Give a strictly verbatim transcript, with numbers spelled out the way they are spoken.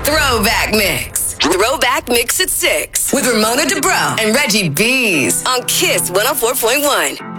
Throwback Mix. Throwback Mix at six with Ramona DeBro and Reggie B's on Kiss one oh four point one.